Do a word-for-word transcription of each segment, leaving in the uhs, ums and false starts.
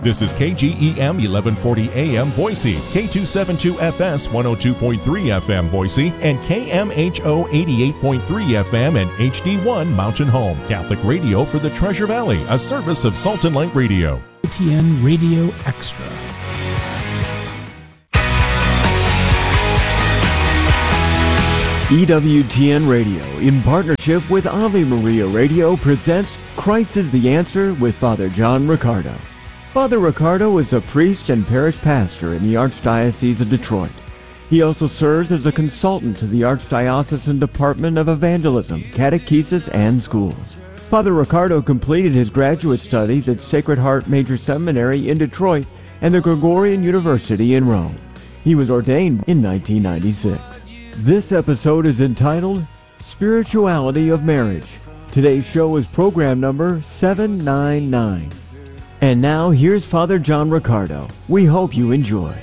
This is K G E M eleven forty A M Boise, K two seventy-two F S one oh two point three F M Boise, and K M H O eighty-eight point three F M and H D one Mountain Home. Catholic radio for the Treasure Valley, a service of Salt and Light Radio. T N Radio Extra. E W T N Radio, in partnership with Ave Maria Radio, presents Christ is the Answer with Father John Riccardo. Father Riccardo is a priest and parish pastor in the Archdiocese of Detroit. He also serves as a consultant to the Archdiocesan Department of Evangelism, Catechesis, and Schools. Father Riccardo completed his graduate studies at Sacred Heart Major Seminary in Detroit and the Gregorian University in Rome. He was ordained in nineteen ninety-six. This episode is entitled Spirituality of Marriage. Today's show is program number seven ninety-nine. And now here's Father John Riccardo. We hope you enjoy.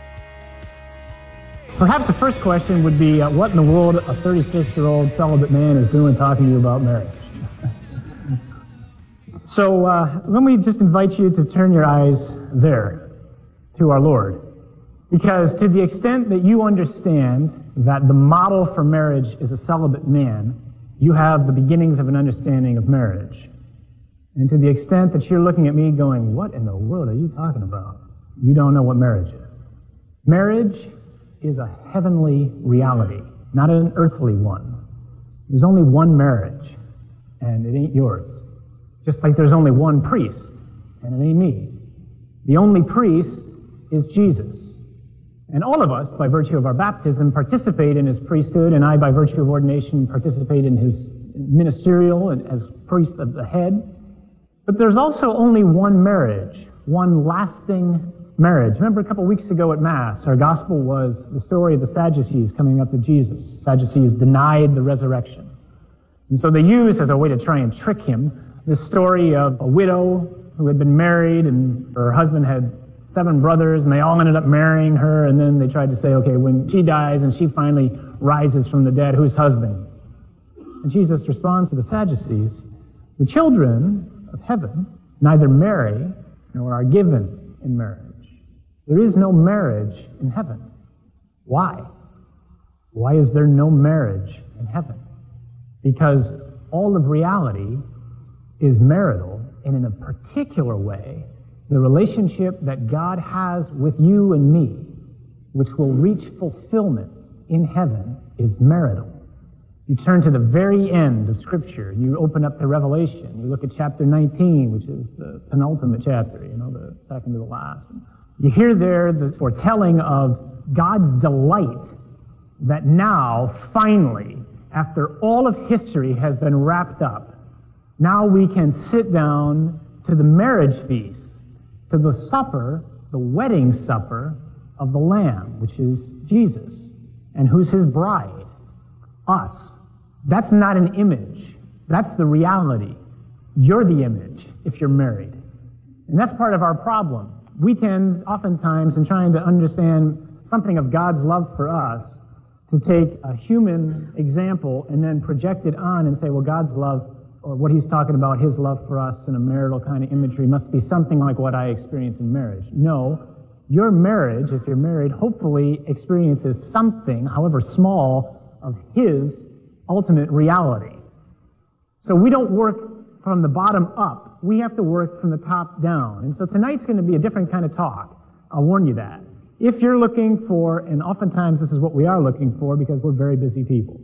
Perhaps the first question would be, uh, what in the world a thirty-six-year-old celibate man is doing talking to you about marriage? So uh, let me just invite you to turn your eyes there to our Lord. Because to the extent that you understand that the model for marriage is a celibate man, you have the beginnings of an understanding of marriage. And to the extent that you're looking at me going, what in the world are you talking about? You don't know what marriage is. Marriage is a heavenly reality, not an earthly one. There's only one marriage, and it ain't yours. Just like there's only one priest, and it ain't me. The only priest is Jesus. And all of us, by virtue of our baptism, participate in his priesthood, and I, by virtue of ordination, participate in his ministerial and as priest of the head. But there's also only one marriage, one lasting marriage. Remember a couple weeks ago at Mass, our gospel was the story of the Sadducees coming up to Jesus. Sadducees denied the resurrection. And so they used, as a way to try and trick him, this story of a widow who had been married and her husband had seven brothers and they all ended up marrying her, and then they tried to say, okay, when she dies and she finally rises from the dead, whose husband? And Jesus responds to the Sadducees, the children of heaven neither marry nor are given in marriage. There is no marriage in heaven. Why? Why is there no marriage in heaven? Because all of reality is marital, and in a particular way, the relationship that God has with you and me, which will reach fulfillment in heaven, is marital. You turn to the very end of Scripture. You open up to Revelation. You look at chapter nineteen, which is the penultimate chapter, you know, the second to the last. You hear there the foretelling of God's delight that now, finally, after all of history has been wrapped up, now we can sit down to the marriage feast, to the supper, the wedding supper of the Lamb, which is Jesus. And who's his bride? Us. That's not an image. That's the reality. You're the image if you're married. And that's part of our problem. We tend, oftentimes, in trying to understand something of God's love for us, to take a human example and then project it on and say, well, God's love, or what he's talking about, his love for us in a marital kind of imagery, must be something like what I experience in marriage. No, your marriage, if you're married, hopefully experiences something, however small, of his ultimate reality. So we don't work from the bottom up. We have to work from the top down. And so tonight's going to be a different kind of talk. I'll warn you that. If you're looking for, and oftentimes this is what we are looking for because we're very busy people.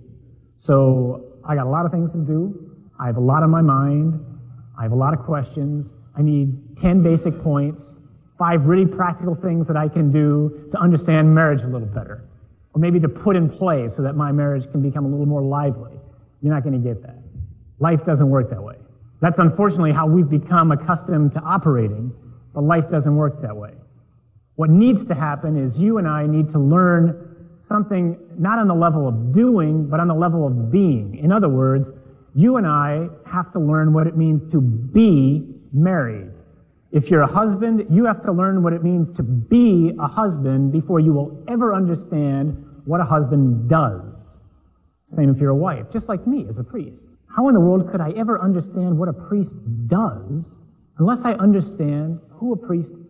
So I got a lot of things to do. I have a lot on my mind. I have a lot of questions. I need ten basic points, five really practical things that I can do to understand marriage a little better, or maybe to put in place so that my marriage can become a little more lively. You're not going to get that. Life doesn't work that way. That's unfortunately how we've become accustomed to operating, but life doesn't work that way. What needs to happen is you and I need to learn something not on the level of doing, but on the level of being. In other words, you and I have to learn what it means to be married. If you're a husband, you have to learn what it means to be a husband before you will ever understand what a husband does. Same if you're a wife, just like me as a priest. How in the world could I ever understand what a priest does unless I understand who a priest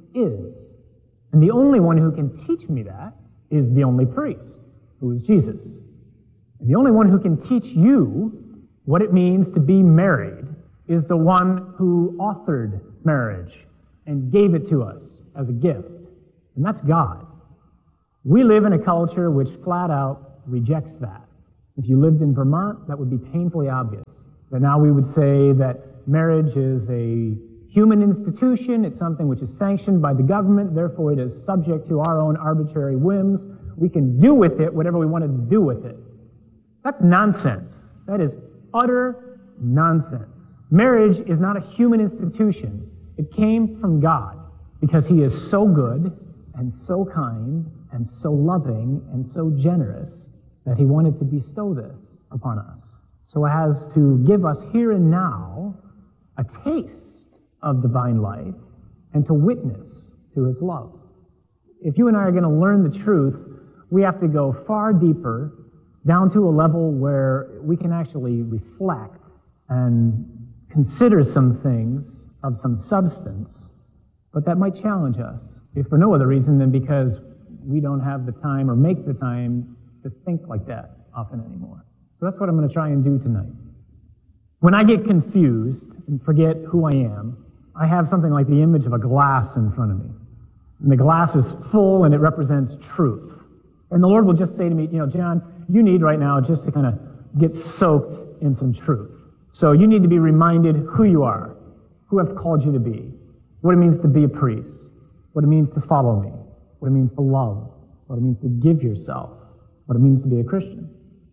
is. And the only one who can teach me that is the only priest, who is Jesus. And the only one who can teach you what it means to be married is the one who authored marriage and gave it to us as a gift. And that's God. We live in a culture which flat out rejects that. If you lived in Vermont, that would be painfully obvious. That now we would say that marriage is a human institution, it's something which is sanctioned by the government, therefore it is subject to our own arbitrary whims. We can do with it whatever we want to do with it. That's nonsense. That is utter nonsense. Marriage is not a human institution. It came from God because He is so good and so kind and so loving and so generous that He wanted to bestow this upon us, so as to give us here and now a taste of divine life and to witness to His love. If you and I are going to learn the truth, we have to go far deeper, down to a level where we can actually reflect and consider some things of some substance, but that might challenge us, if for no other reason than because we don't have the time or make the time to think like that often anymore. So that's what I'm going to try and do tonight. When I get confused and forget who I am, I have something like the image of a glass in front of me. And the glass is full and it represents truth. And the Lord will just say to me, you know, John, you need right now just to kind of get soaked in some truth. So you need to be reminded who you are, who I've called you to be, what it means to be a priest, what it means to follow me, what it means to love, what it means to give yourself, what it means to be a Christian.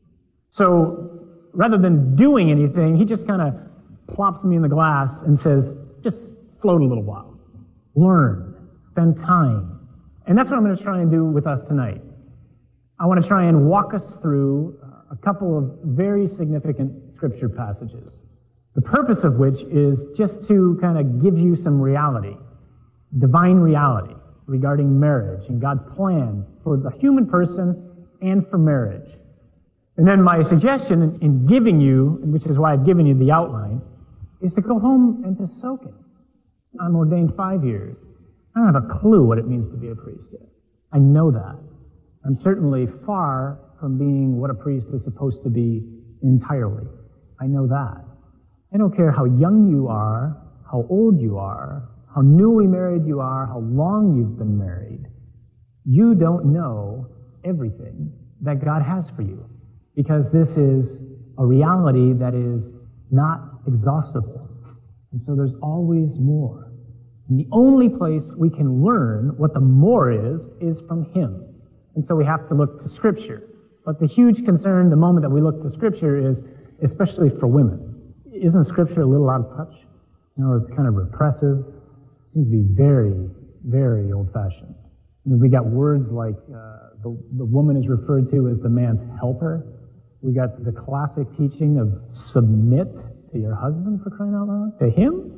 So rather than doing anything, He just kind of plops me in the glass and says, just float a little while. Learn. Spend time. And that's what I'm going to try and do with us tonight. I want to try and walk us through a couple of very significant scripture passages, the purpose of which is just to kind of give you some reality, divine reality regarding marriage and God's plan for the human person and for marriage. And then my suggestion in, in giving you, which is why I've given you the outline, is to go home and to soak it. I'm ordained five years. I don't have a clue what it means to be a priest yet. I know that. I'm certainly far from being what a priest is supposed to be entirely. I know that. I don't care how young you are, how old you are, how newly married you are, how long you've been married. You don't know everything that God has for you, because this is a reality that is not exhaustible. And so there's always more. And the only place we can learn what the more is, is from Him. And so we have to look to Scripture. But the huge concern the moment that we look to Scripture is, especially for women, isn't Scripture a little out of touch? You know, it's kind of repressive. It seems to be very, very old-fashioned. I mean, we got words like uh, the, the woman is referred to as the man's helper. We got the classic teaching of submit to your husband, for crying out loud, to him.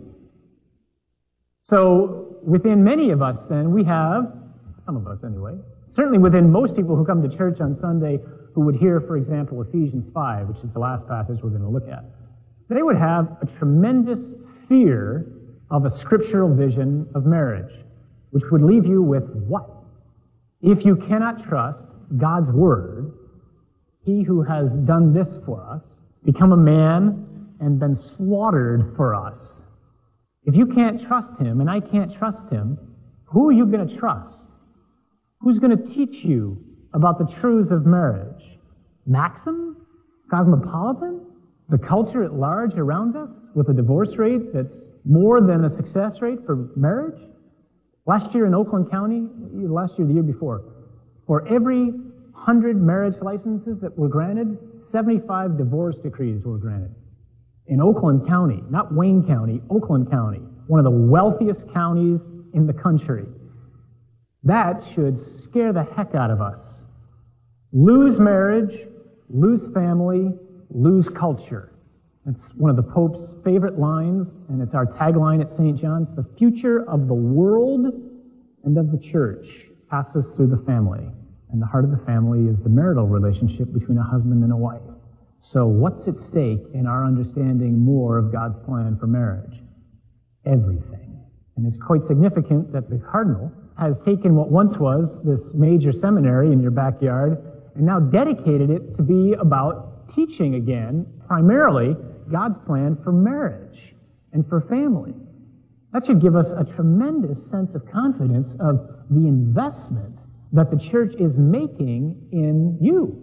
So within many of us, then, we have, some of us anyway, certainly within most people who come to church on Sunday who would hear, for example, Ephesians five, which is the last passage we're going to look at, they would have a tremendous fear of a scriptural vision of marriage, which would leave you with what? If you cannot trust God's word, He who has done this for us, become a man and been slaughtered for us. If you can't trust Him, and I can't trust Him, who are you going to trust? Who's going to teach you about the truths of marriage? Maxim? Cosmopolitan? The culture at large around us with a divorce rate that's more than a success rate for marriage? Last year in Oakland County, last year, the year before, for every one hundred marriage licenses that were granted, seventy-five divorce decrees were granted. In Oakland County, not Wayne County, Oakland County, one of the wealthiest counties in the country. That should scare the heck out of us. Lose marriage, lose family, lose culture. It's one of the Pope's favorite lines, and it's our tagline at Saint John's. The future of the world and of the church passes through the family. And the heart of the family is the marital relationship between a husband and a wife. So what's at stake in our understanding more of God's plan for marriage? Everything. And it's quite significant that the cardinal has taken what once was this major seminary in your backyard and now dedicated it to be about teaching again, primarily God's plan for marriage and for family. That should give us a tremendous sense of confidence of the investment that the church is making in you.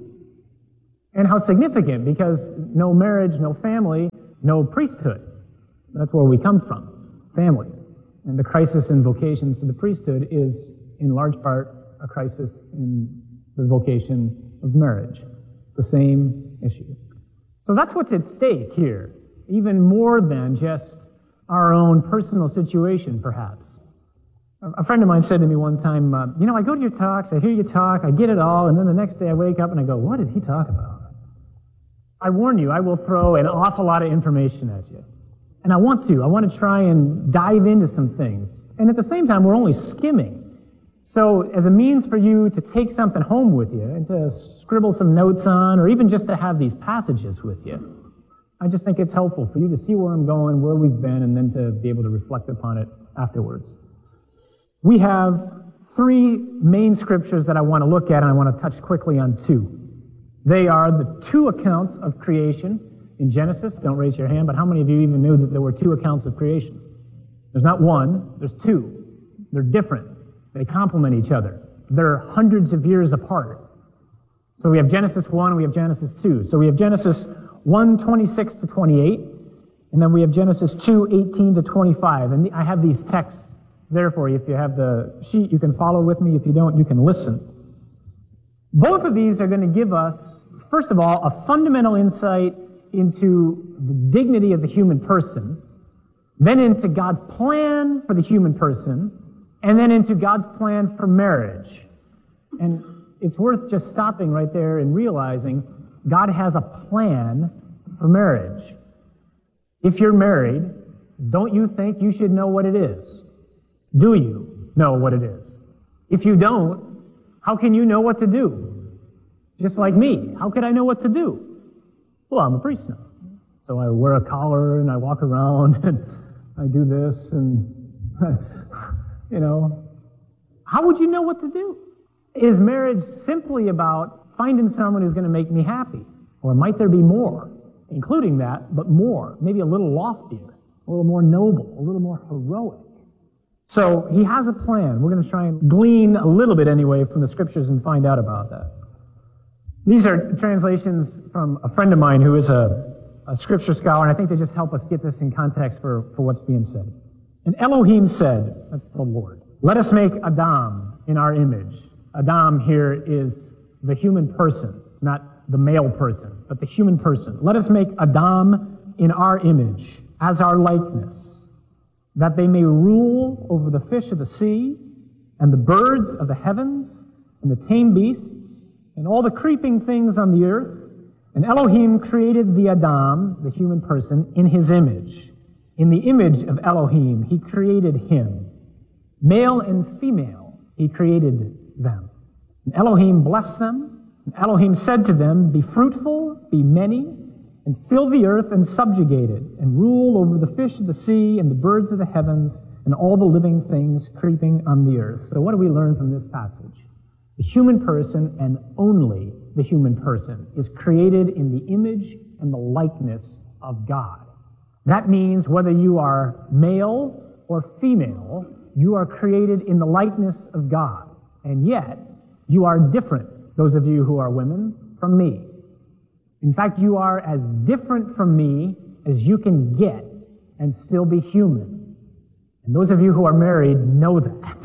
And how significant, because no marriage, no family, no priesthood. That's where we come from, families. And the crisis in vocations to the priesthood is, in large part, a crisis in the vocation of marriage. The same issue. So that's what's at stake here, even more than just our own personal situation, perhaps. A friend of mine said to me one time, uh, you know, I go to your talks, I hear you talk, I get it all, and then the next day I wake up and I go, what did he talk about? I warn you, I will throw an awful lot of information at you. And I want to. I want to try and dive into some things. And at the same time, we're only skimming. So as a means for you to take something home with you and to scribble some notes on, or even just to have these passages with you, I just think it's helpful for you to see where I'm going, where we've been, and then to be able to reflect upon it afterwards. We have three main scriptures that I want to look at, and I want to touch quickly on two. They are the two accounts of creation in Genesis. Don't raise your hand, but how many of you even knew that there were two accounts of creation? There's not one, there's two. They're different. They complement each other. They're hundreds of years apart. So we have Genesis one and we have Genesis two. So we have Genesis one, twenty-six to twenty-eight, and then we have Genesis two, eighteen to twenty-five. And I have these texts there for you. If you have the sheet, you can follow with me. If you don't, you can listen. Both of these are going to give us, first of all, a fundamental insight into the dignity of the human person, then into God's plan for the human person, and then into God's plan for marriage. And it's worth just stopping right there and realizing God has a plan for marriage. If you're married, don't you think you should know what it is? Do you know what it is? If you don't, how can you know what to do? Just like me, how could I know what to do? Well, I'm a priest now. So I wear a collar and I walk around and I do this and, you know, how would you know what to do? Is marriage simply about finding someone who's going to make me happy? Or might there be more, including that, but more, maybe a little loftier, a little more noble, a little more heroic? So he has a plan. We're going to try and glean a little bit anyway from the scriptures and find out about that. These are translations from a friend of mine who is a, a scripture scholar, and I think they just help us get this in context for, for what's being said. And Elohim said, that's the Lord, let us make Adam in our image. Adam here is the human person, not the male person, but the human person. Let us make Adam in our image, as our likeness, that they may rule over the fish of the sea, and the birds of the heavens, and the tame beasts, and all the creeping things on the earth. And Elohim created the Adam, the human person, in his image. In the image of Elohim, he created him. Male and female, he created them. And Elohim blessed them. And Elohim said to them, be fruitful, be many, and fill the earth and subjugate it, and rule over the fish of the sea and the birds of the heavens and all the living things creeping on the earth. So what do we learn from this passage? The human person, and only the human person, is created in the image and the likeness of God. That means whether you are male or female, you are created in the likeness of God. And yet, you are different, those of you who are women, from me. In fact, you are as different from me as you can get and still be human. And those of you who are married know that.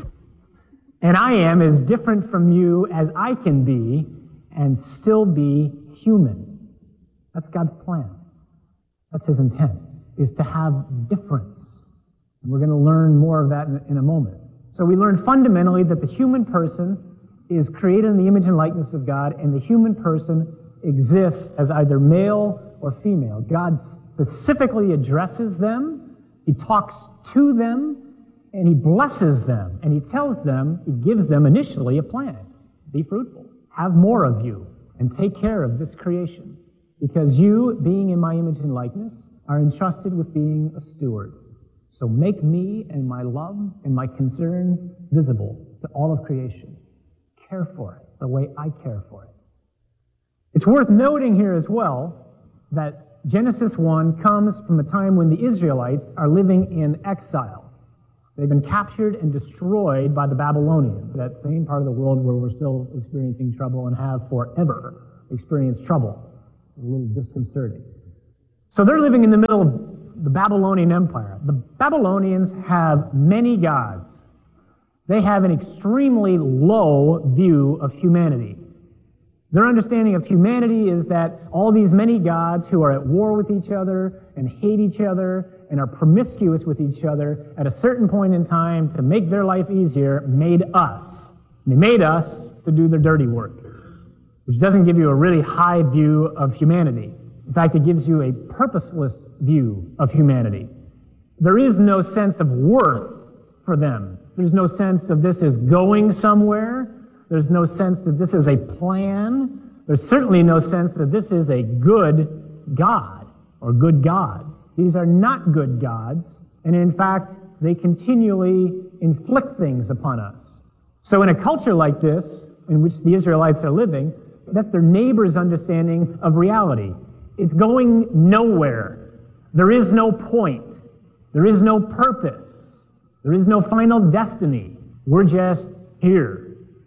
And I am as different from you as I can be and still be human. That's God's plan. That's his intent, is to have difference. And we're going to learn more of that in, in a moment. So we learn fundamentally that the human person is created in the image and likeness of God, and the human person exists as either male or female. God specifically addresses them, he talks to them, and he blesses them, and he tells them, he gives them initially a plan. Be fruitful, have more of you, and take care of this creation. Because you, being in my image and likeness, are entrusted with being a steward. So make me and my love and my concern visible to all of creation. Care for it the way I care for it. It's worth noting here as well that Genesis one comes from a time when the Israelites are living in exile. They've been captured and destroyed by the Babylonians, that same part of the world where we're still experiencing trouble and have forever experienced trouble. A little disconcerting. So they're living in the middle of the Babylonian Empire. The Babylonians have many gods. They have an extremely low view of humanity. Their understanding of humanity is that all these many gods who are at war with each other and hate each other and are promiscuous with each other at a certain point in time to make their life easier made us. They made us to do their dirty work, which doesn't give you a really high view of humanity. In fact, it gives you a purposeless view of humanity. There is no sense of worth for them. There's no sense of this is going somewhere. There's no sense that this is a plan. There's certainly no sense that this is a good God or good gods. These are not good gods, and in fact, they continually inflict things upon us. So in a culture like this, in which the Israelites are living, that's their neighbor's understanding of reality. It's going nowhere. There is no point. There is no purpose. There is no final destiny. We're just here.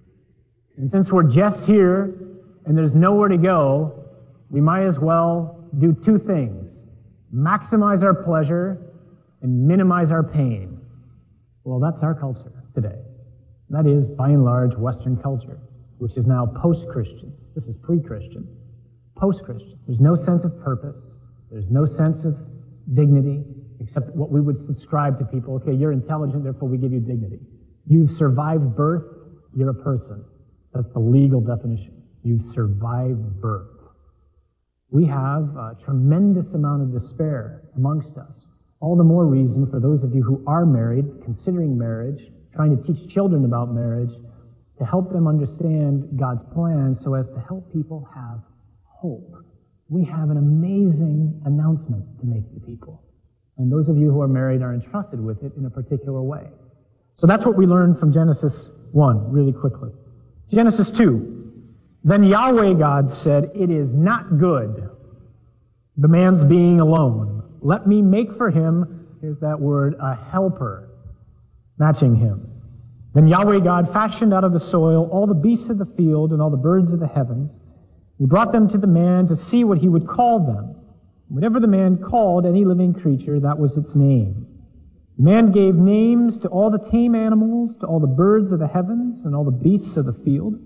And since we're just here and there's nowhere to go, we might as well do two things. Maximize our pleasure and minimize our pain. Well, that's our culture today. That is, by and large, Western culture, which is now post-Christian. This is pre-Christian. Post-Christian. There's no sense of purpose. There's no sense of dignity, except what we would subscribe to people. Okay, you're intelligent, therefore we give you dignity. You've survived birth, you're a person. That's the legal definition. You've survived birth. We have a tremendous amount of despair amongst us. All the more reason for those of you who are married, considering marriage, trying to teach children about marriage, to help them understand God's plan so as to help people have hope. We have an amazing announcement to make to people. And those of you who are married are entrusted with it in a particular way. So that's what we learned from Genesis one, really quickly. Genesis two. Then Yahweh God said, "It is not good, the man's being alone. Let me make for him," here's that word, "a helper," matching him. Then Yahweh God fashioned out of the soil all the beasts of the field and all the birds of the heavens. He brought them to the man to see what he would call them. Whatever the man called any living creature, that was its name. The man gave names to all the tame animals, to all the birds of the heavens, and all the beasts of the field.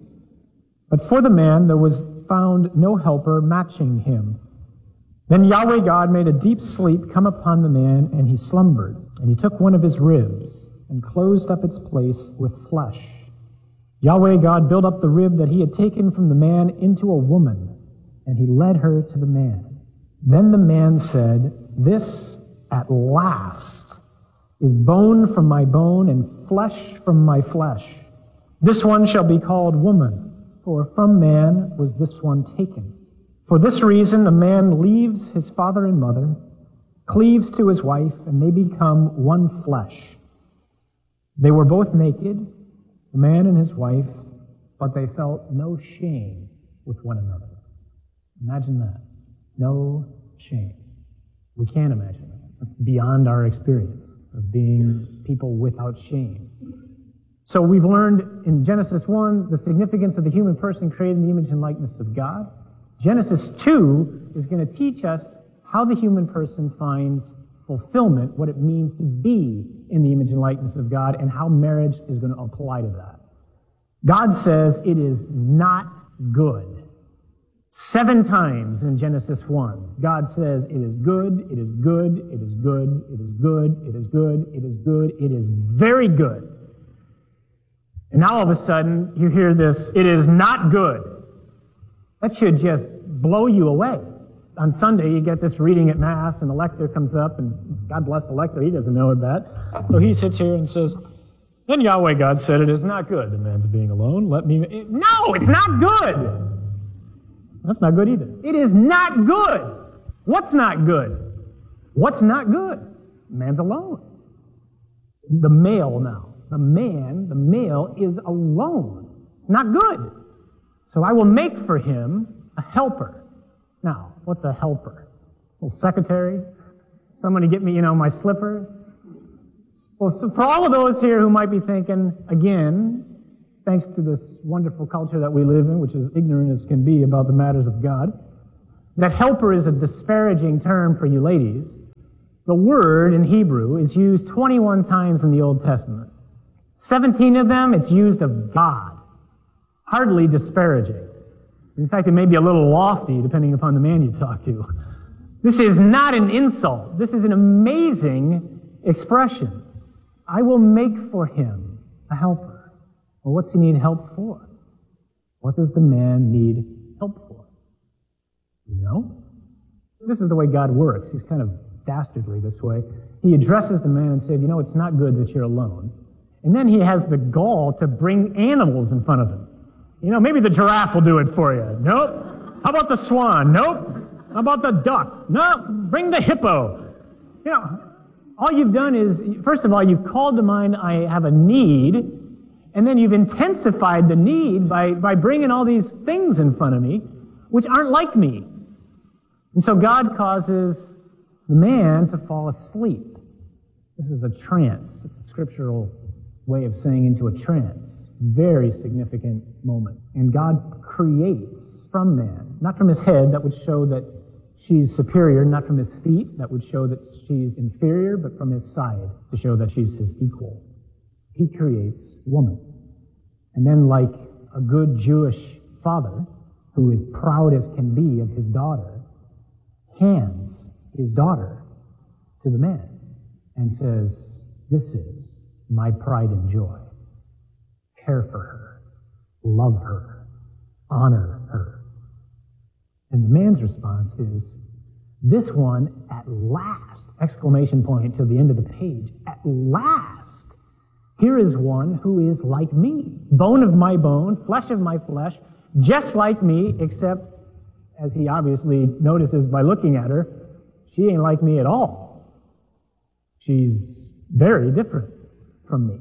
But for the man there was found no helper matching him. Then Yahweh God made a deep sleep come upon the man, and he slumbered. And he took one of his ribs and closed up its place with flesh. Yahweh God built up the rib that he had taken from the man into a woman, and he led her to the man. Then the man said, "This at last is bone from my bone and flesh from my flesh. This one shall be called woman, for from man was this one taken. For this reason a man leaves his father and mother, cleaves to his wife, and they become one flesh. They were both naked, the man and his wife, but they felt no shame with one another." Imagine that. No shame. We can't imagine that. It's beyond our experience of being people without shame. So we've learned in Genesis one the significance of the human person created in the image and likeness of God. Genesis two is going to teach us how the human person finds fulfillment, what it means to be in the image and likeness of God, and how marriage is going to apply to that. God says it is not good. Seven times in Genesis one, God says it is good, it is good, it is good, it is good, it is good, it is good, it is very good. And now all of a sudden, you hear this, "It is not good." That should just blow you away. On Sunday, you get this reading at Mass, and the lector comes up, and God bless the lector, he doesn't know that. So he sits here and says, "Then Yahweh God said, it is not good, the man's being alone. Let me..." No, it's not good. That's not good either. It is not good. What's not good? What's not good? Man's alone. The male now, the man, the male is alone. It's not good. So I will make for him a helper. Now, what's a helper? A little secretary? Someone to get me, you know, my slippers? Well, so for all of those here who might be thinking, again, thanks to this wonderful culture that we live in, which is ignorant as can be about the matters of God, that helper is a disparaging term for you ladies. The word in Hebrew is used twenty-one times in the Old Testament. seventeen of them, it's used of God. Hardly disparaging. In fact, it may be a little lofty, depending upon the man you talk to. This is not an insult. This is an amazing expression. I will make for him a helper. Well, what's he need help for? What does the man need help for? You know? This is the way God works. He's kind of dastardly this way. He addresses the man and said, you know, it's not good that you're alone. And then he has the gall to bring animals in front of him. You know, maybe the giraffe will do it for you. Nope. How about the swan? Nope. How about the duck? No. Bring the hippo. You know, all you've done is, first of all, you've called to mind, I have a need, and then you've intensified the need by, by bringing all these things in front of me, which aren't like me. And so God causes the man to fall asleep. This is a trance. It's a scriptural way of saying into a trance. Very significant moment. And God creates from man, not from his head, that would show that she's superior, not from his feet, that would show that she's inferior, but from his side, to show that she's his equal. He creates woman. And then, like a good Jewish father, who is proud as can be of his daughter, hands his daughter to the man and says, this is my pride and joy. Care for her, love her, honor her. And the man's response is, this one at last, exclamation point to the end of the page, at last, here is one who is like me, bone of my bone, flesh of my flesh, just like me, except, as he obviously notices by looking at her, she ain't like me at all. She's very different from me.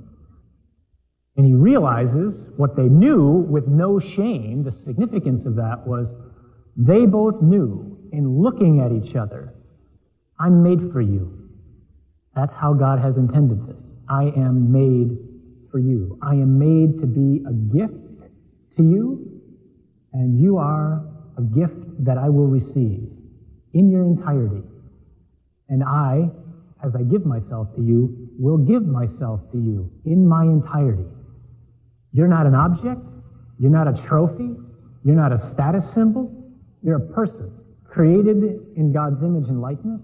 And he realizes what they knew with no shame. The significance of that was they both knew in looking at each other, I'm made for you. That's how God has intended this. I am made for you. I am made to be a gift to you, and you are a gift that I will receive in your entirety. And I, as I give myself to you, will give myself to you in my entirety. You're not an object. You're not a trophy. You're not a status symbol. You're a person created in God's image and likeness,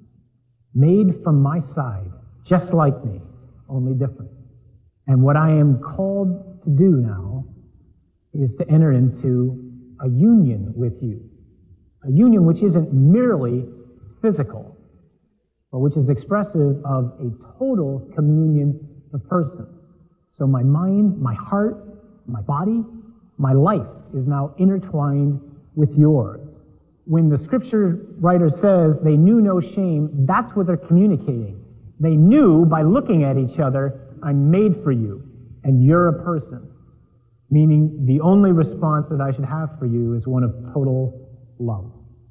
made from my side, just like me, only different. And what I am called to do now is to enter into a union with you, a union which isn't merely physical, but which is expressive of a total communion of person. So my mind, my heart, my body, my life is now intertwined with yours. When the scripture writer says they knew no shame, that's what they're communicating. They knew by looking at each other, I'm made for you, and you're a person. Meaning the only response that I should have for you is one of total love.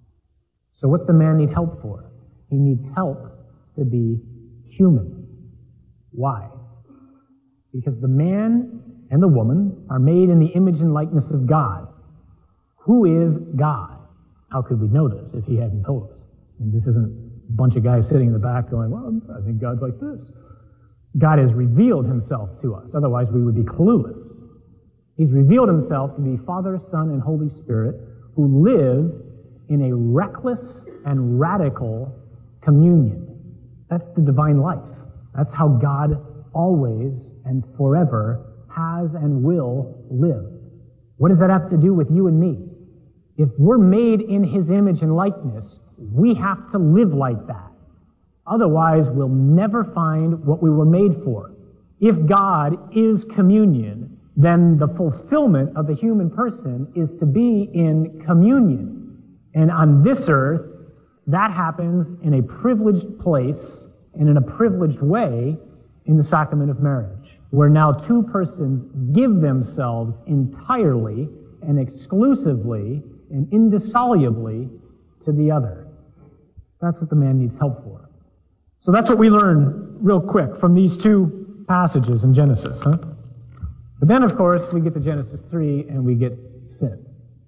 So what's the man need help for? He needs help to be human. Why? Because the man and the woman are made in the image and likeness of God. Who is God? How could we know this if he hadn't told us? And this isn't a bunch of guys sitting in the back going, well, I think God's like this. God has revealed himself to us. Otherwise, we would be clueless. He's revealed himself to be Father, Son, and Holy Spirit who live in a reckless and radical communion. That's the divine life. That's how God always and forever has and will live. What does that have to do with you and me? If we're made in his image and likeness, we have to live like that. Otherwise, we'll never find what we were made for. If God is communion, then the fulfillment of the human person is to be in communion. And on this earth, that happens in a privileged place and in a privileged way, in the sacrament of marriage, where now two persons give themselves entirely and exclusively and indissolubly to the other. That's what the man needs help for. So that's what we learn real quick from these two passages in Genesis, huh? But then, of course, we get to Genesis three and we get sin.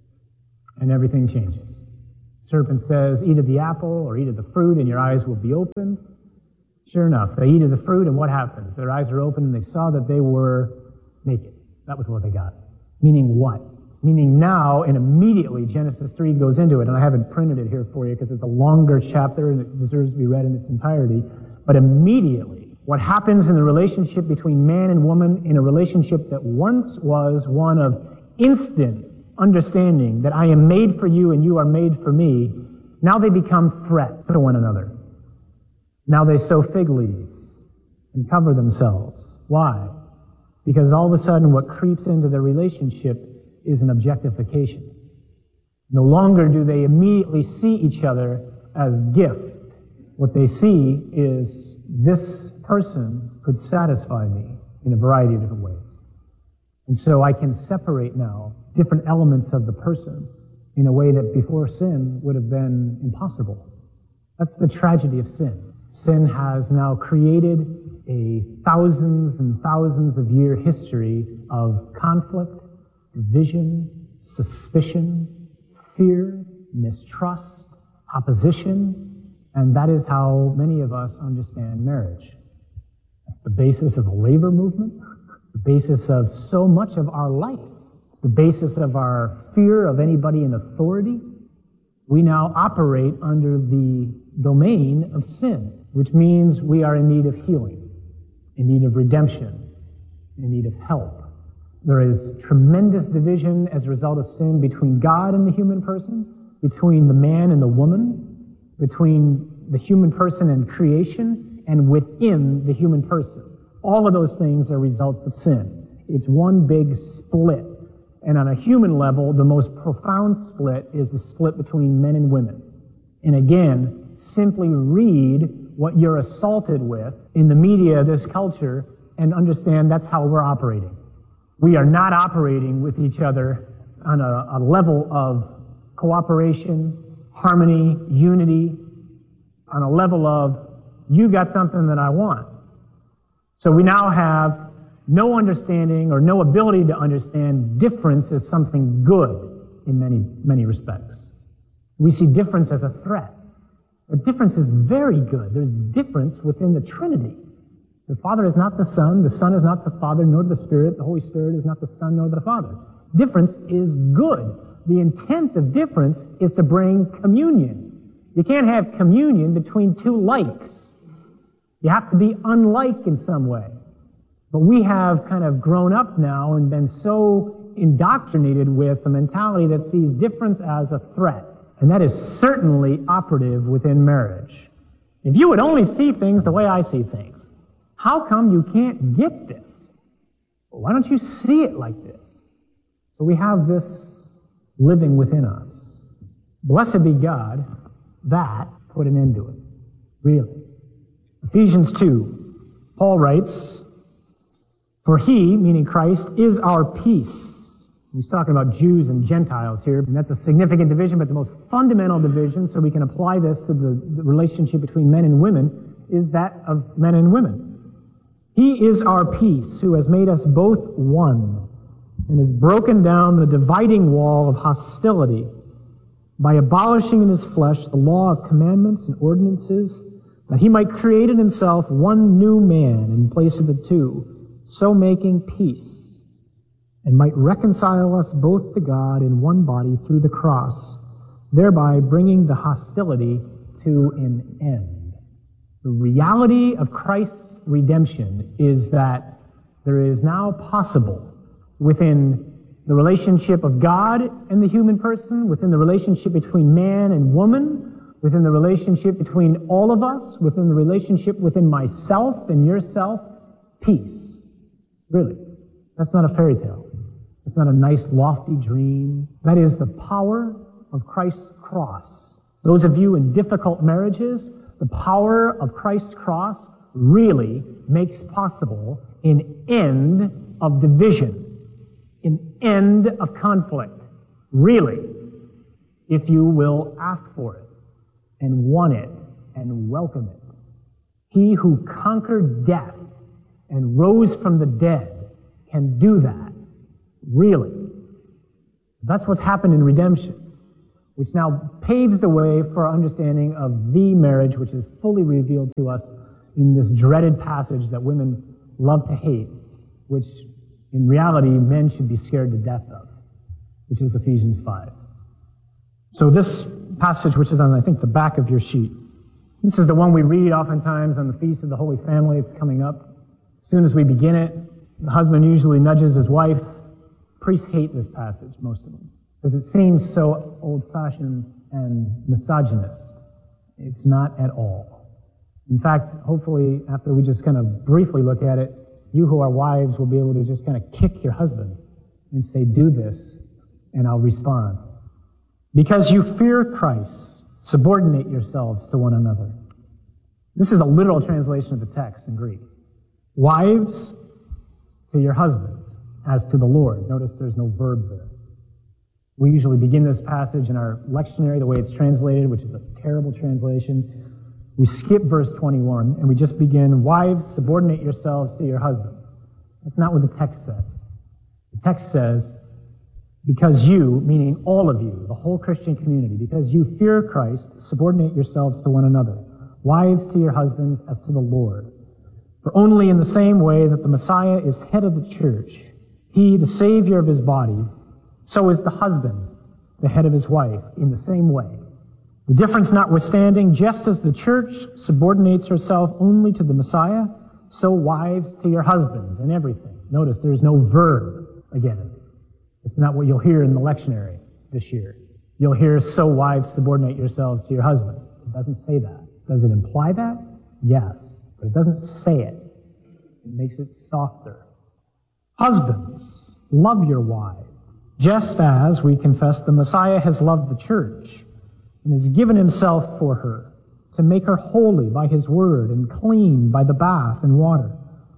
And everything changes. The serpent says, eat of the apple or eat of the fruit and your eyes will be opened. Sure enough, they eat of the fruit and what happens? Their eyes are open and they saw that they were naked. That was what they got. Meaning what? Meaning now, and immediately, Genesis three goes into it, and I haven't printed it here for you because it's a longer chapter and it deserves to be read in its entirety, but immediately, what happens in the relationship between man and woman in a relationship that once was one of instant understanding that I am made for you and you are made for me, now they become threats to one another. Now they sow fig leaves and cover themselves. Why? Because all of a sudden what creeps into their relationship is an objectification. No longer do they immediately see each other as gift. What they see is this person could satisfy me in a variety of different ways. And so I can separate now different elements of the person in a way that before sin would have been impossible. That's the tragedy of sin. Sin has now created a thousands and thousands of year history of conflict, division, suspicion, fear, mistrust, opposition, and that is how many of us understand marriage. That's the basis of the labor movement. It's the basis of so much of our life. It's the basis of our fear of anybody in authority. We now operate under the domain of sin, which means we are in need of healing, in need of redemption, in need of help. There is tremendous division as a result of sin between God and the human person, between the man and the woman, between the human person and creation, and within the human person. All of those things are results of sin. It's one big split. And on a human level, the most profound split is the split between men and women. And again, simply read what you're assaulted with in the media of this culture and understand that's how we're operating. We are not operating with each other on a, a level of cooperation, harmony, unity, on a level of, you got something that I want. So we now have no understanding or no ability to understand difference as something good in many, many respects. We see difference as a threat. But difference is very good. There's difference within the Trinity. The Father is not the Son, the Son is not the Father, nor the Spirit, the Holy Spirit is not the Son, nor the Father. Difference is good. The intent of difference is to bring communion. You can't have communion between two likes. You have to be unlike in some way. But we have kind of grown up now and been so indoctrinated with a mentality that sees difference as a threat. And that is certainly operative within marriage. If you would only see things the way I see things, how come you can't get this? Well, why don't you see it like this? So we have this living within us. Blessed be God, that put an end to it. Really. Ephesians two, Paul writes, for he, meaning Christ, is our peace. He's talking about Jews and Gentiles here, and that's a significant division, but the most fundamental division, so we can apply this to the, the relationship between men and women, is that of men and women. He is our peace, who has made us both one, and has broken down the dividing wall of hostility by abolishing in his flesh the law of commandments and ordinances, that he might create in himself one new man in place of the two, so making peace, and might reconcile us both to God in one body through the cross, thereby bringing the hostility to an end. The reality of Christ's redemption is that there is now possible within the relationship of God and the human person, within the relationship between man and woman, within the relationship between all of us, within the relationship within myself and yourself, peace. Really. That's not a fairy tale. It's not a nice, lofty dream. That is the power of Christ's cross. Those of you in difficult marriages, the power of Christ's cross really makes possible an end of division, an end of conflict, really, if you will ask for it and want it and welcome it. He who conquered death and rose from the dead can do that, really. That's what's happened in redemption, which now paves the way for our understanding of the marriage, which is fully revealed to us in this dreaded passage that women love to hate, which in reality men should be scared to death of, which is Ephesians five. So this passage, which is on, I think, the back of your sheet, this is the one we read oftentimes on the Feast of the Holy Family. It's coming up. As soon as we begin it, the husband usually nudges his wife. Priests hate this passage, most of them, because it seems so old-fashioned and misogynist. It's not at all. In fact, hopefully, after we just kind of briefly look at it, you who are wives will be able to just kind of kick your husband and say, do this, and I'll respond. Because you fear Christ, subordinate yourselves to one another. This is a literal translation of the text in Greek. Wives, to your husbands, as to the Lord. Notice there's no verb there. We usually begin this passage in our lectionary the way it's translated, which is a terrible translation. We skip verse twenty-one, and we just begin, wives, subordinate yourselves to your husbands. That's not what the text says. The text says, because you, meaning all of you, the whole Christian community, because you fear Christ, subordinate yourselves to one another. Wives to your husbands as to the Lord. For only in the same way that the Messiah is head of the church, he, the Savior of his body, so is the husband, the head of his wife, in the same way. The difference notwithstanding, just as the church subordinates herself only to the Messiah, so wives to your husbands in everything. Notice there's no verb again. It's not what you'll hear in the lectionary this year. You'll hear, so wives subordinate yourselves to your husbands. It doesn't say that. Does it imply that? Yes. But it doesn't say it. It makes it softer. Husbands, love your wives, just as we confess the Messiah has loved the church and has given himself for her to make her holy by his word and clean by the bath and water,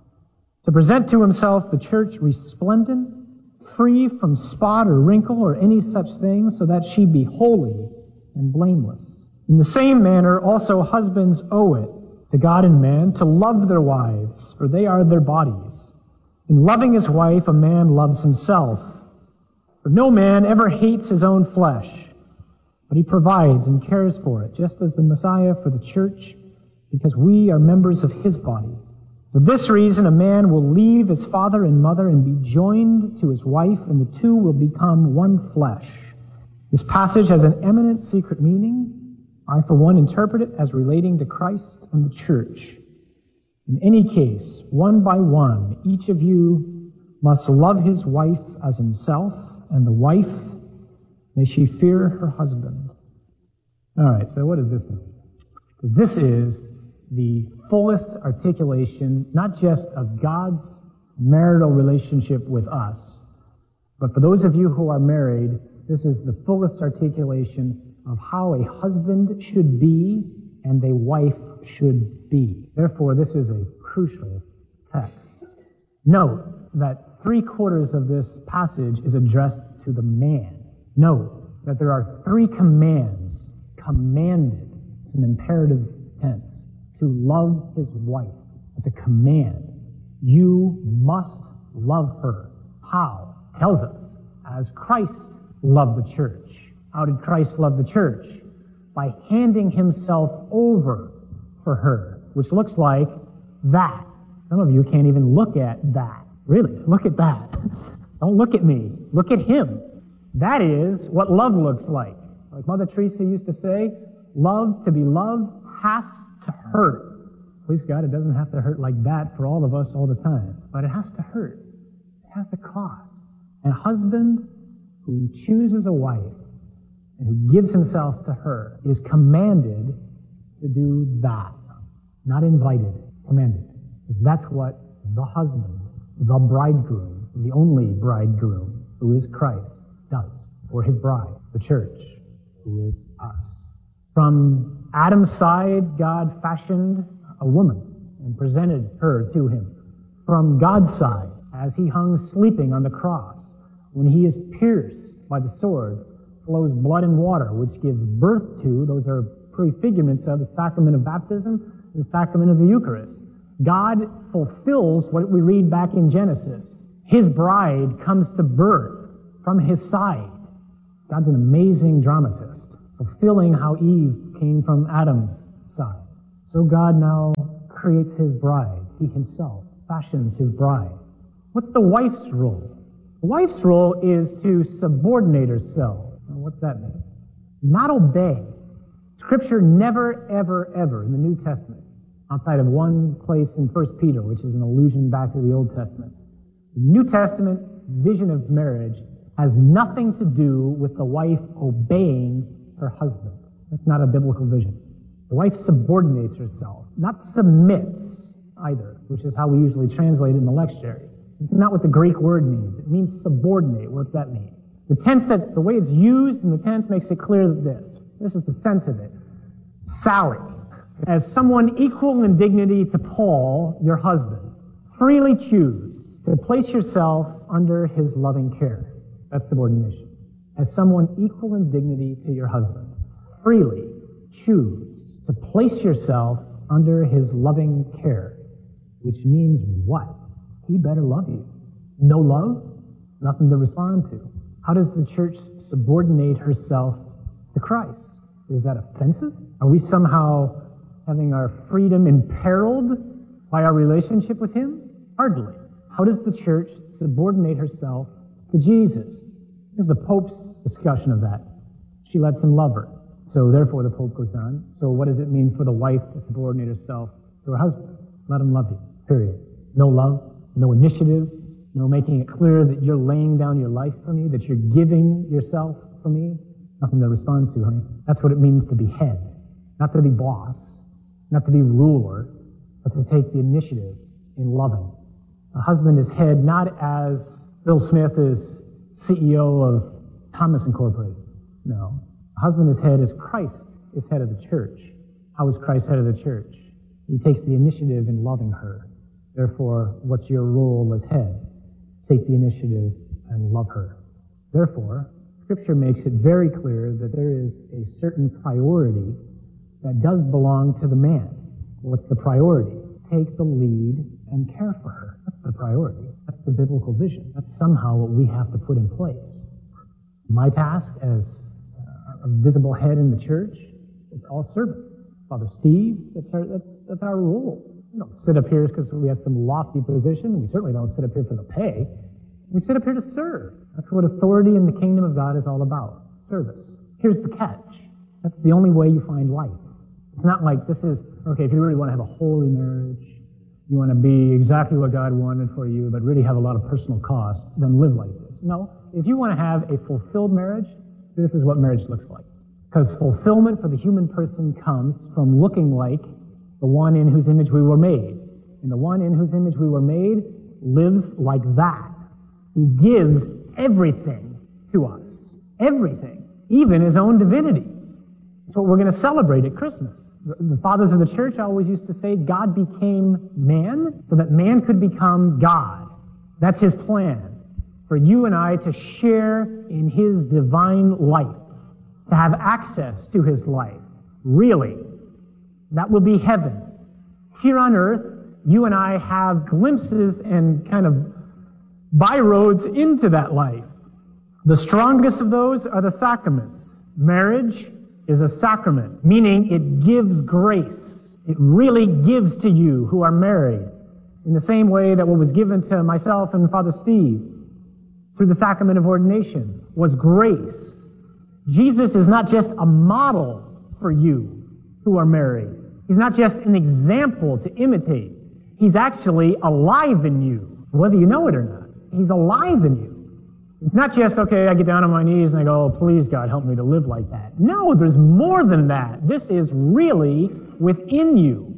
to present to himself the church resplendent, free from spot or wrinkle or any such thing, so that she be holy and blameless. In the same manner, also husbands owe it to God and man to love their wives, for they are their bodies. In loving his wife, a man loves himself. For no man ever hates his own flesh, but he provides and cares for it, just as the Messiah for the church, because we are members of his body. For this reason, a man will leave his father and mother and be joined to his wife, and the two will become one flesh. This passage has an eminent secret meaning. I, for one, interpret it as relating to Christ and the church. In any case, one by one, each of you must love his wife as himself, and the wife, may she fear her husband. All right, so what does this mean? Because this is the fullest articulation, not just of God's marital relationship with us, but for those of you who are married, this is the fullest articulation of how a husband should be and a wife should be. Therefore, this is a crucial text. Note that three quarters of this passage is addressed to the man. Note that there are three commands, commanded, it's an imperative tense, to love his wife. It's a command. You must love her. How? Tells us, as Christ loved the church. How did Christ love the church? By handing himself over for her, which looks like that. Some of you can't even look at that. Really, look at that. Don't look at me. Look at him. That is what love looks like. Like Mother Teresa used to say, love, to be loved, has to hurt. Please God, it doesn't have to hurt like that for all of us all the time. But it has to hurt. It has to cost. And a husband who chooses a wife and who gives himself to her is commanded to do that. Not invited, commanded. Because that's what the husband, the bridegroom, the only bridegroom, who is Christ, does for his bride, the church, who is us. From Adam's side, God fashioned a woman and presented her to him. From God's side, as he hung sleeping on the cross, when he is pierced by the sword, flows blood and water, which gives birth to, those are prefigurements of the sacrament of baptism and the sacrament of the Eucharist. God fulfills what we read back in Genesis. His bride comes to birth from his side. God's an amazing dramatist, fulfilling how Eve came from Adam's side. So God now creates his bride. He himself fashions his bride. What's the wife's role? The wife's role is to subordinate herself. Now, what's that mean? Not obey. Scripture never, ever, ever in the New Testament, outside of one place in First Peter, which is an allusion back to the Old Testament. The New Testament vision of marriage has nothing to do with the wife obeying her husband. That's not a biblical vision. The wife subordinates herself, not submits either, which is how we usually translate it in the lectionary. It's not what the Greek word means. It means subordinate. What's that mean? The tense that, the way it's used in the tense makes it clear that this, this is the sense of it. Sally, as someone equal in dignity to Paul, your husband, freely choose to place yourself under his loving care. That's subordination. As someone equal in dignity to your husband, freely choose to place yourself under his loving care, which means what? He better love you. No love? Nothing to respond to. How does the church subordinate herself to Christ? Is that offensive? Are we somehow having our freedom imperiled by our relationship with him? Hardly. How does the church subordinate herself to Jesus? Here's the Pope's discussion of that. She lets him love her. So therefore the Pope goes on. So what does it mean for the wife to subordinate herself to her husband? Let him love you. Period. No love, no initiative, no making it clear that you're laying down your life for me, that you're giving yourself for me. Nothing to respond to, honey. That's what it means to be head. Not to be boss, not to be ruler, but to take the initiative in loving. A husband is head not as Bill Smith is C E O of Thomas Incorporated. No. A husband is head as Christ is head of the church. How is Christ head of the church? He takes the initiative in loving her. Therefore, what's your role as head? Take the initiative and love her. Therefore, Scripture makes it very clear that there is a certain priority that does belong to the man. What's the priority? Take the lead and care for her. That's the priority. That's the biblical vision. That's somehow what we have to put in place. My task as a visible head in the church, it's all servant. Father Steve, that's our, that's, that's our role. We don't sit up here because we have some lofty position. We certainly don't sit up here for the pay. We sit up here to serve. That's what authority in the kingdom of God is all about. Service. Here's the catch. That's the only way you find life. It's not like this is, okay, if you really want to have a holy marriage, you want to be exactly what God wanted for you, but really have a lot of personal cost, then live like this. No, if you want to have a fulfilled marriage, this is what marriage looks like. Because fulfillment for the human person comes from looking like the one in whose image we were made. And the one in whose image we were made lives like that. He gives everything to us. Everything. Even his own divinity. That's what we're going to celebrate at Christmas. The fathers of the church always used to say God became man so that man could become God. That's his plan. For you and I to share in his divine life. To have access to his life. Really. That will be heaven. Here on earth, you and I have glimpses and kind of byroads into that life. The strongest of those are the sacraments. Marriage is a sacrament, meaning it gives grace. It really gives to you who are married in the same way that what was given to myself and Father Steve through the sacrament of ordination was grace. Jesus is not just a model for you who are married. He's not just an example to imitate. He's actually alive in you, whether you know it or not. He's alive in you. It's not just, okay, I get down on my knees and I go, oh, please, God, help me to live like that. No, there's more than that. This is really within you.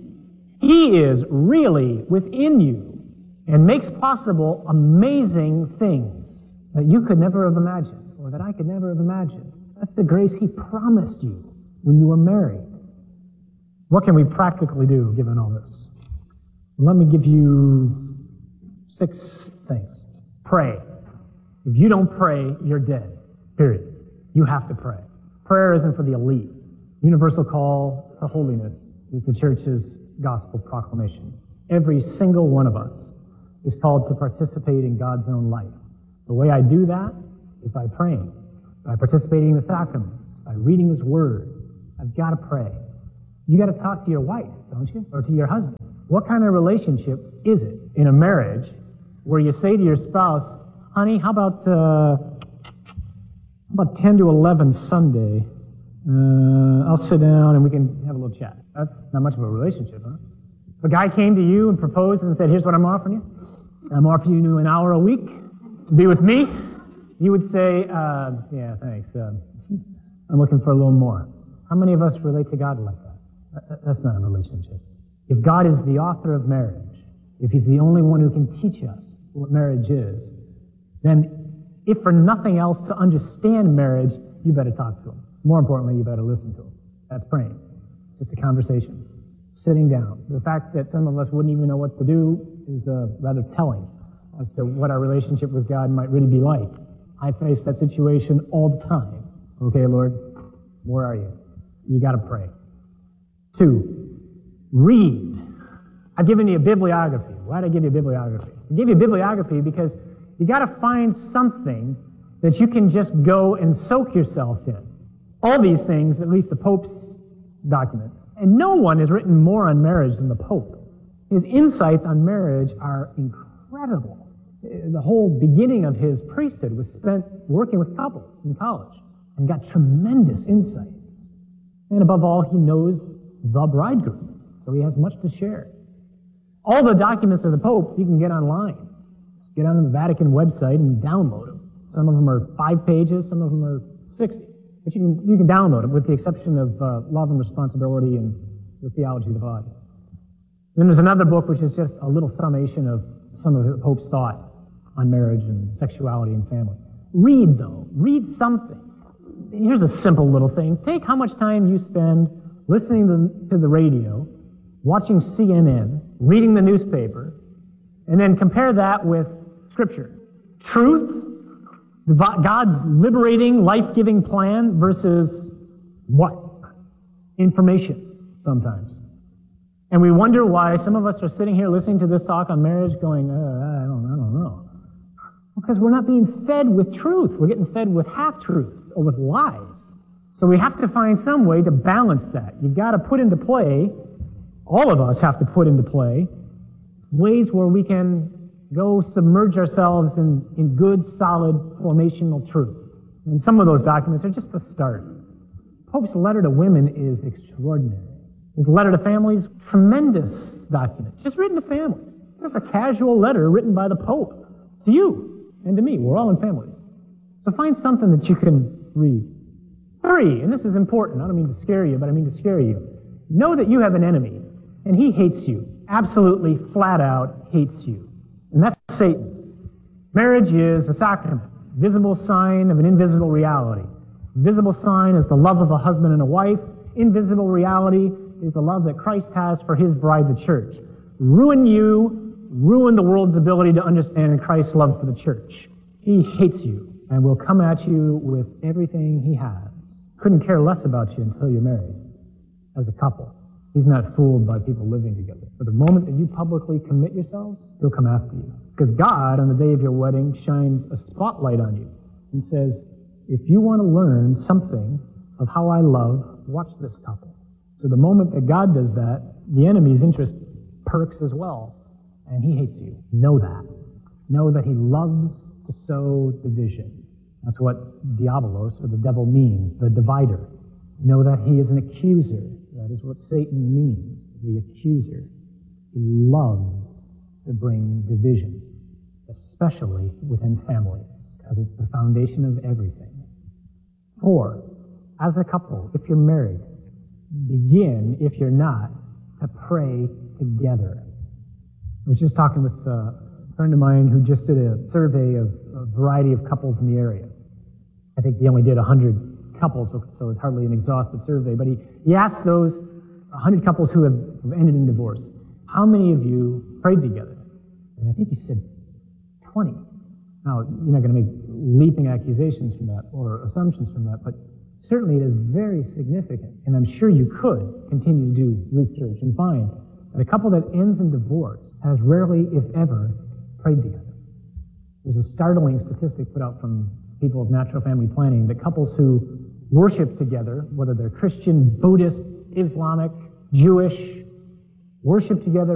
He is really within you and makes possible amazing things that you could never have imagined or that I could never have imagined. That's the grace he promised you when you were married. What can we practically do given all this? Let me give you six things. Pray. If you don't pray, you're dead. Period. You have to pray. Prayer isn't for the elite. Universal call to holiness is the church's gospel proclamation. Every single one of us is called to participate in God's own life. The way I do that is by praying, by participating in the sacraments, by reading His Word. I've got to pray. You got to talk to your wife, don't you? Or to your husband. What kind of relationship is it in a marriage where you say to your spouse, honey, how about uh, how about ten to eleven Sunday? Uh, I'll sit down and we can have a little chat. That's not much of a relationship, huh? If a guy came to you and proposed and said, here's what I'm offering you. I'm offering you an hour a week to be with me. You would say, uh, yeah, thanks. Uh, I'm looking for a little more. How many of us relate to God like that? That's not a relationship. If God is the author of marriage, if He's the only one who can teach us what marriage is, then if for nothing else to understand marriage, you better talk to Him. More importantly, you better listen to Him. That's praying. It's just a conversation. Sitting down. The fact that some of us wouldn't even know what to do is uh, rather telling as to what our relationship with God might really be like. I face that situation all the time. Okay, Lord, where are you? You got to pray. Two, read. I've given you a bibliography. Why did I give you a bibliography? I gave you a bibliography because you got to find something that you can just go and soak yourself in. All these things, at least the Pope's documents, and no one has written more on marriage than the Pope. His insights on marriage are incredible. The whole beginning of his priesthood was spent working with couples in college and got tremendous insights. And above all, he knows the bridegroom, so he has much to share. All the documents of the Pope you can get online. Get on the Vatican website and download them. Some of them are five pages, some of them are sixty. But you can, you can download them with the exception of uh, Love and Responsibility and the Theology of the Body. Then there's another book which is just a little summation of some of the Pope's thought on marriage and sexuality and family. Read, though. Read something. Here's a simple little thing. Take how much time you spend listening to, to the radio, watching C N N, reading the newspaper, and then compare that with Scripture. Truth, God's liberating, life-giving plan versus what? Information, sometimes. And we wonder why some of us are sitting here listening to this talk on marriage going, uh, I don't, I don't know. Because we're not being fed with truth. We're getting fed with half-truth or with lies. So we have to find some way to balance that. You've got to put into play, all of us have to put into play, ways where we can go submerge ourselves in, in good, solid, formational truth. And some of those documents are just a start. Pope's letter to women is extraordinary. His letter to families, tremendous document. Just written to families. Just a casual letter written by the Pope to you and to me. We're all in families. So find something that you can read. Three, and this is important. I don't mean to scare you, but I mean to scare you. Know that you have an enemy, and he hates you. Absolutely, flat out hates you. And that's Satan. Marriage is a sacrament, visible sign of an invisible reality. Visible sign is the love of a husband and a wife. Invisible reality is the love that Christ has for His bride, the church. Ruin you, ruin the world's ability to understand Christ's love for the church. He hates you and will come at you with everything he has. Couldn't care less about you until you're married, as a couple. He's not fooled by people living together. But the moment that you publicly commit yourselves, He'll come after you. Because God, on the day of your wedding, shines a spotlight on you and says, if you want to learn something of how I love, watch this couple. So the moment that God does that, the enemy's interest perks as well, and he hates you. Know that. Know that he loves to sow division. That's what diabolos, or the devil, means, the divider. Know that he is an accuser. That is what Satan means, the accuser. He loves to bring division, especially within families, because it's the foundation of everything. Four, as a couple, if you're married, begin, if you're not, to pray together. I was just talking with a friend of mine who just did a survey of a variety of couples in the area. I think he only did one hundred couples, so it's hardly an exhaustive survey, but he, he asked those one hundred couples who have ended in divorce, how many of you prayed together. And I think he said twenty. Now, you're not going to make leaping accusations from that or assumptions from that, but certainly it is very significant. And I'm sure you could continue to do research and find that a couple that ends in divorce has rarely, if ever, prayed together. There's a startling statistic put out from people of natural family planning that couples who worship together, whether they're Christian, Buddhist, Islamic, Jewish, worship together